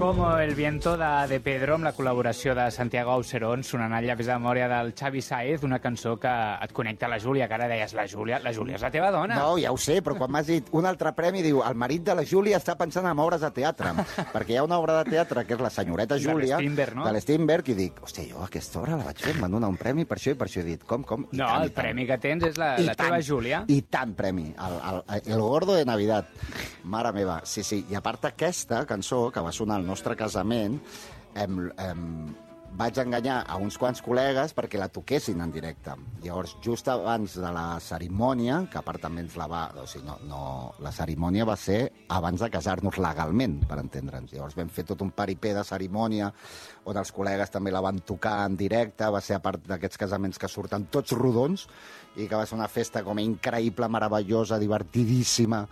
Como el viento de Pedro, amb la col·laboració de Santiago Auserón, sonant al llavis de memòria del Xavi Sáez, una cançó que et connecta a la Júlia, que ara deies, la Júlia és la teva dona. No, ja ho sé, però quan m'has dit un altre premi, diu, el marit de la Júlia està pensant en obres de teatre, perquè hi ha una obra de teatre que és La senyoreta Júlia, de l'Strindberg, no? De l'Strindberg, i dic, hòstia, jo aquesta obra la vaig fer, em van donar un premi per això, i per això he dit, com? No, el premi que tens és la teva Júlia. I tant premi, el gordo de Navidad, mare meva, sí, i a part aquesta cançó, que va sonar al nostre casament, vaig enganyar a uns quants col·legues perquè la toquessin en directe. Llavors, just abans de la cerimònia, que a part també ens la va... O sigui, la cerimònia va ser abans de casar-nos legalment, per entendre'ns. Llavors vam fer tot un paripé de cerimònia on els col·legues també la van tocar en directe, va ser a part d'aquests casaments que surten tots rodons i que va ser una festa com increïble, meravellosa, divertidíssima,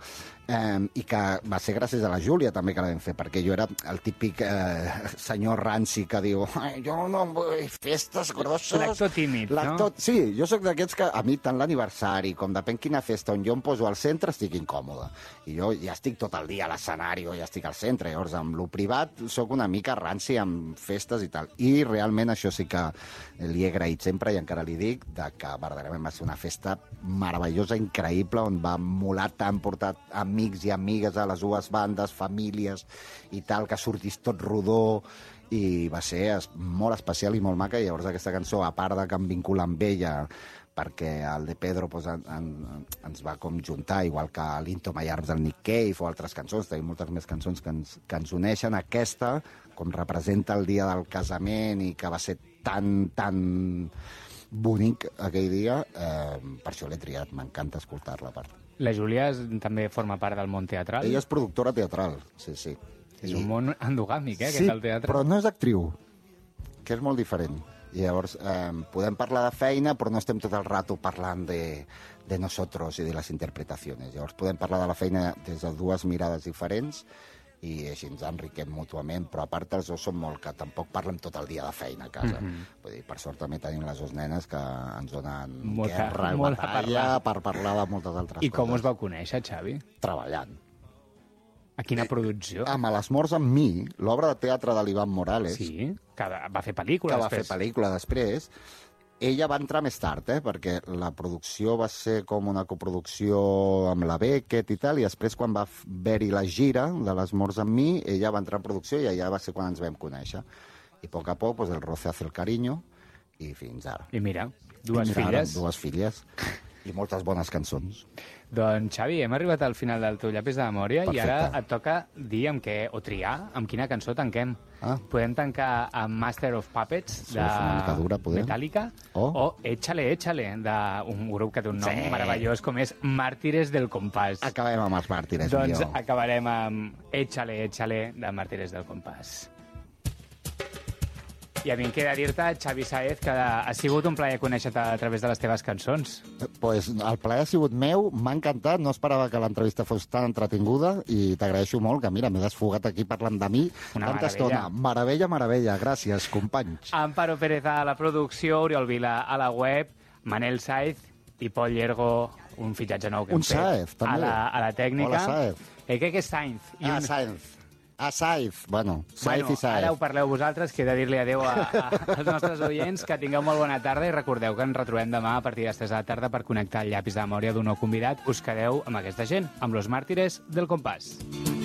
i que va ser gràcies a la Júlia també que la vam fer, perquè jo era el típic senyor ranci que diu jo no vull festes grosses. L'actor tímid, no? Sí, jo sóc d'aquests que a mi tant l'aniversari com depèn quina festa on jo em poso al centre estic incòmode. I jo ja estic tot el dia a l'escenari, ja estic al centre, llavors amb lo privat sóc una mica ranci amb festes i tal. I realment això sí que li he agraït sempre i encara li dic que verdaderament va ser una festa meravellosa, increïble, on va molar tant portar amics i amigues a les dues bandes, famílies i tal, que sortís tot rodó, i va ser molt especial i molt maca. I llavors aquesta cançó, a part de que em vincula amb ella, perquè el de Pedro pues, ens va com juntar, igual que l'Into My Arms del Nick Cave o altres cançons, tenim moltes més cançons que ens uneixen. Aquesta, com representa el dia del casament i que va ser tan bonic aquell dia, per això l'he triat, m'encanta escoltar-la a part. La Júlia també forma part del món teatral? Ella és productora teatral, sí. És un món endogàmic, sí, aquest del teatre. Però no és actriu, que és molt diferent. I llavors podem parlar de feina, però no estem tot el rato parlant de nosotros i de les interpretacions. Llavors podem parlar de la feina des de dues mirades diferents i així ens enriquem mútuament, però a part els dos són molt que tampoc parlem tot el dia de feina a casa. Vull dir, per sort també tenim les dues nenes que ens donen guerra i batalla per parlar de moltes altres coses. I com us vau conèixer, Xavi? Treballant. A quina producció? Amb A les morts amb mi, l'obra de teatre de l'Ivan Morales. Sí, que va fer pel·lícula després. Que va fer pel·lícula després. Ella va entrar més tard, perquè la producció va ser com una coproducció amb la Beckett i tal, i després quan va haver-hi la gira de Les morts amb mi, ella va entrar en producció i allà va ser quan ens vam conèixer. I a poc pues, el roce hace el cariño, i fins ara. I mira, dues filles. Dues filles. I moltes bones cançons. Doncs, Xavi, hem arribat al final del teu llapis de memòria. Perfecte. I ara et toca dir o triar amb quina cançó tanquem. Podem tancar amb Master of Puppets de Metallica o Échale, d'un grup que té un nom meravellós com és Mártires del Compàs. Acabem amb els Màrtires. Doncs acabarem amb Échale de Mártires del Compàs. I a mi em queda dir-te, Xavi Sáez, que ha sigut un plaer conèixer-te a través de les teves cançons. Pues el plaer ha sigut meu, m'ha encantat, no esperava que l'entrevista fos tan entretinguda i t'agraeixo molt, que mira, m'he desfogat aquí parlant de mi tanta estona. Meravella, gràcies, companys. Amparo Pérez a la producció, Oriol Vila a la web, Manel Sáez i Pol Llergo, un fitxatge nou que hem fet. Sáez, també. A la tècnica. Hola, Sáez. Crec que és Sainz. Sáenz. Sainz. Bueno, Sainz i Sáez. Ara ho parleu vosaltres, que he de dir-li adeu als nostres oients, que tingueu molt bona tarda i recordeu que ens retrobem demà a partir de les 3 de la tarda per connectar el llapis de memòria d'un nou convidat. Us quedeu amb aquesta gent, amb los Màrtires del Compàs.